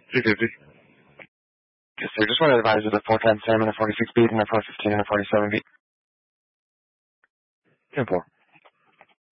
350. Yes, sir. Just want to advise you the 410 Sam and a 46 beat and a 415 and a 47 beat. 10-4.